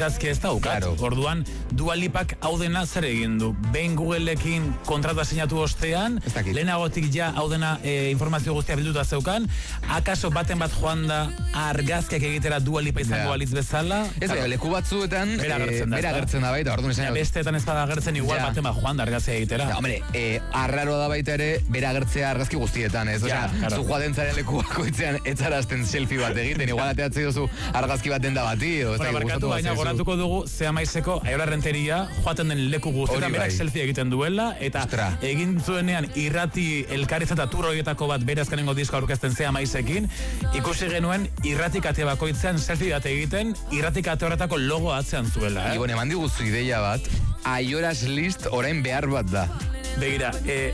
argazki ez daukat. Orduan, Dua Lipak hau dena zer egin du. Behin Googleekin kontrata sinatu ostean, lehenagotik ja hau dena informazio guztia bilduta zeukan, akaso baten bat joan da argazkiak egitera Dua Lipa izango balitz bezala. Ez da, leku batzuetan bera agertzen da baita, orduan esan. Besteetan ez bada agertzen igual baten bat joan da argazkia egitera. Hombre, arraroa da baita ere, bera agertzea argazki guztietan, ez? Zu joaten zaren leku bakoitzean etzarazten selfie bat egiten, igual ateatzei duzu argazki baten da bati, barkatu, baina goratuko dugu Zea Maizeko Aiora Renteria joaten den leku guztietan berak selfie egiten duela, eta egin zuenean irrati elkarrizketa eta tur horietako bat bere azkenengo disko aurkezten Zea Maizekin, ikusi genuen irrati kate bakoitzean selfie bat egiten, irrati kate horretako logo atzean zuela. Ibon, eman diguzu ideia bat, Aioras List orain behar bat da. Begira,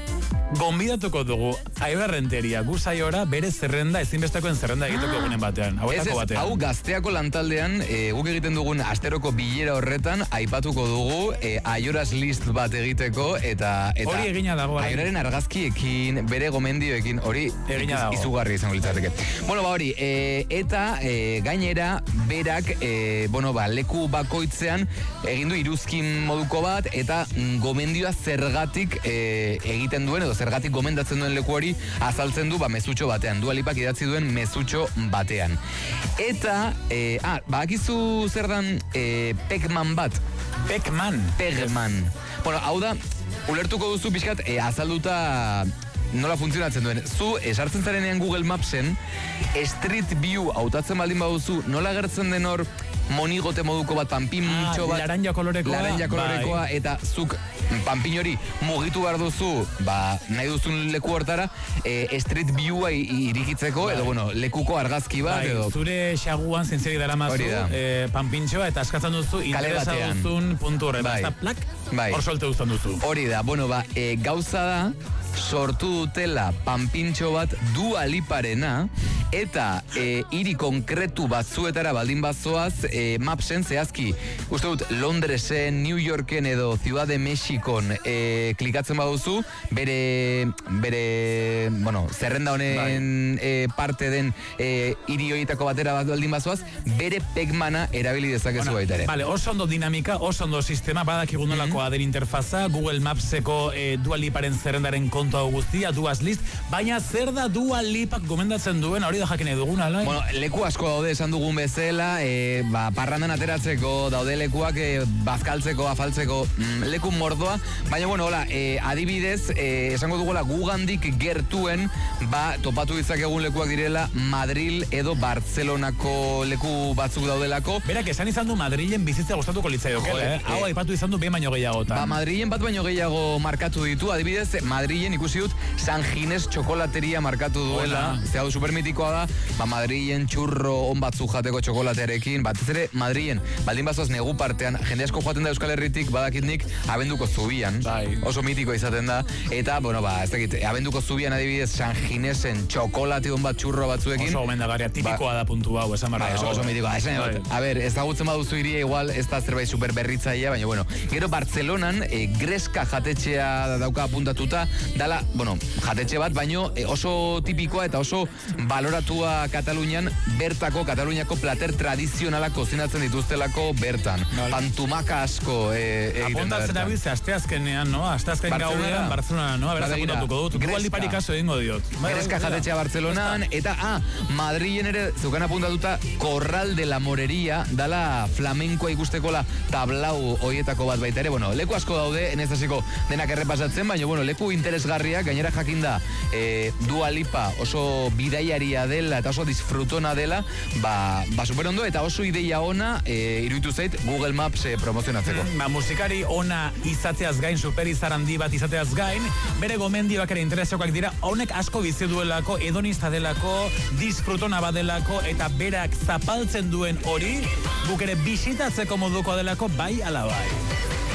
gonbidatuko dugu Aiora Renteria, gu Aiora bere zerrenda, ezinbestekoen zerrenda egiteko egunen batean. Hau gazteako lantaldean, guk egiten dugun asteroko bilera horretan, aipatuko dugu Aioras List bat egiteko, eta hori egina dago. Aioraren argazkiekin, bere gomendioekin, hori izugarri izango litzateke. Bueno, hori, eta gainera, berak, leku bakoitzean, egin du iruzkin moduko bat, eta gomendioa zergatik egiten duen, edo zergatik gomendatzen duen leku hori azaltzen du mezutxo batean. Dua Lipak idatzi duen mezutxo batean. Eta, badakizu zer dan Pegman bat? Pegman? Bueno, hau da, ulertuko duzu pixkat azalduta nola funtzionatzen duen. Zu, esartzen zarenean Google Mapsen, Street View hautatzen baldin baduzu, nola gertzen den hor monigote moduko bat, panpintxo bat, laranja kolorekoa, eta zuk panpin hori mugitu behar duzu, nahi duzun leku hortara, Street Viewa irikitzeko, edo lekuko argazki bat, edo zure xaguan zintzeri dara mazu panpintxoa, eta askatzen duzu interesa duzun puntu horre, eta plak, hor solte duzun duzu. Hori da, gauza da, sortu dutela panpintxo bat Dua Liparena, eta hiri konkretu batzuetara baldin bazoaz Mapsen zehazki, uste dut Londresen, New Yorken edo Ciudad de Mexikon klikatzen baduzu, bere zerrenda honen parte den hiri horietako batera bat baldin bazoaz, bere Pegmana erabili dezakezu baita ere. Vale, oso ondo dinamika, oso ondo sistema, badakigun nolakoa den interfaza, Google Mapseko Dua Liparen zerrendaren kontua guztia, Duas List, baina zer da Dua Lipak gomendatzen duen, hori da jakin eduguna, lai? Leku asko daude esan dugun bezala, parrandan ateratzeko, daude lekuak bazkaltzeko, afaltzeko, leku mordoa, baina, adibidez, esango dugula gugandik gertuen, topatu ditzakegun lekuak direla Madril edo Bartzelonako leku batzuk daudelako. Berak, esan izan du Madrilen bizitza gustatuko litzaiokela, hau aipatu izan du behin baino gehiagotan. Madrilen bat baino gehiago markatu ditu, adibidez, Madrilen ikusi dut San Ginés txokolateria markatu duela, ze hau supermitikoa da, Madrilen txurro on batzu jateko txokolatearekin, batez ere Madrilen, baldin bazoaz negu partean, jende asko joaten da Euskal Herritik, badakitnik abenduko zubian, oso mitiko izaten da, eta, ez dakit, abenduko zubian adibidez San Ginésen txokolate on bat txurro batzuekin. Oso gomendagarria, tipikoa da puntu hau, esan barra. Oso mitikoa, a ber, ezagutzen baduzu iria igual, ez da zerbait super berritzaia, baina, gero Bartzelonan, Greska jatetxea dauka apuntatuta, dala, jatetxe bat, baino oso tipikoa eta oso baloratua Katalunian, bertako, Kataluniako plater tradizionala kozinatzen dituztelako bertan. Pantumaka asko egiten da bertan. Apuntatzen abiz, asteazkenean, no? Asteazken gaudean, Barcelona, no? Beraz apuntatuko dut. Dua Lipari kaso egingo diot. Greska jatetxea Bartzelonan, eta, Madrilen ere, zeukan apuntatuta, Corral de la Moreria, dala flamenkoa ikustekola tablau hoietako bat baita ere. Leku asko daude, ez hasiko denak errepasatzen, baina, leku interesgarriak, gainera jakinda Dua Lipa oso bidaiaria dela eta oso disfrutona dela, super ondo eta oso ideia ona iruditu zait Google Maps promozionatzeko. Musikari ona izateaz gain, super izar handi bat izateaz gain, bere gomendioak ere interesakoak dira, honek asko bizi duelako, hedonista delako, disfrutona badelako, eta berak zapaltzen duen hori, guk ere bisitatzeko moduko delako, bai ala bai.